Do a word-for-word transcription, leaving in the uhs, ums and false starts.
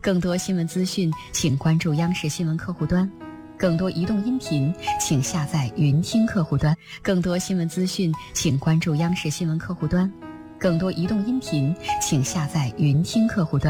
更多新闻资讯，请关注央视新闻客户端。更多移动音频，请下载云听客户端。更多新闻资讯，请关注央视新闻客户端。更多移动音频，请下载云听客户端。